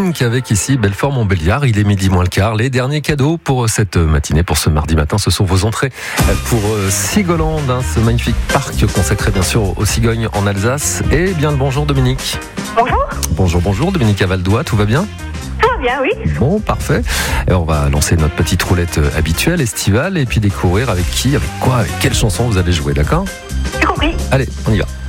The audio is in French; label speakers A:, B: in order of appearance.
A: Pink avec ici Belfort-Montbéliard. Il est midi moins le quart. Les derniers cadeaux pour cette matinée, pour ce mardi matin, ce sont vos entrées pour Sigoland, ce magnifique parc consacré bien sûr aux cigognes en Alsace. Et bien le bonjour Dominique.
B: Bonjour.
A: Bonjour Dominique à Valdois, tout va bien ?
B: Tout va bien, oui.
A: Bon, parfait. Et on va lancer notre petite roulette habituelle, estivale, et puis découvrir avec qui, avec quoi, avec quelle chanson vous allez jouer, d'accord ?
B: J'ai compris.
A: Allez, on y va.